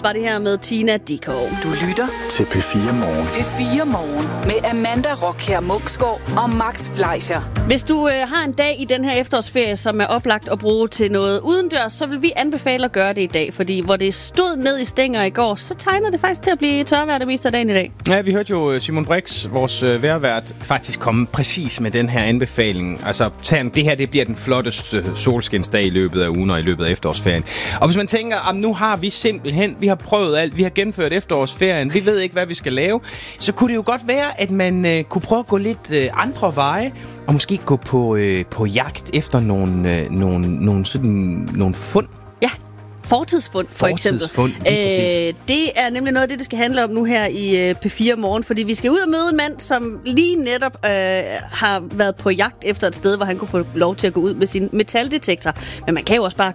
Moves var det her med Tina Dickow. Du lytter til P4 Morgen. P4 Morgen med Amanda Rockher Muksgaard og Max Fleischer. Hvis du har en dag i den her efterårsferie, som er oplagt at bruge til noget udendørs, så vil vi anbefale at gøre det i dag. Fordi hvor det stod ned i stænger i går, så tegner det faktisk til at blive tørvejr det meste af dagen i dag. Ja, vi hørte jo Simon Brix, vores vejrvært, faktisk komme præcis med den her anbefaling. Altså, det her det bliver den flotteste solskinsdag i løbet af ugen og i løbet af efterårsferien. Og hvis man tænker, nu har vi simpelthen, vi har prøvet alt, vi har gennemført efterårsferien, vi ved ikke, hvad vi skal lave, så kunne det jo godt være, at man kunne prøve at gå lidt andre veje, og måske gå på jagt efter nogle fund. Ja. Fortidsfund, for eksempel. Det er nemlig noget af det skal handle om nu her i P4 Morgen, fordi vi skal ud og møde en mand, som lige netop har været på jagt efter et sted, hvor han kunne få lov til at gå ud med sin metaldetektor. Men man kan jo også bare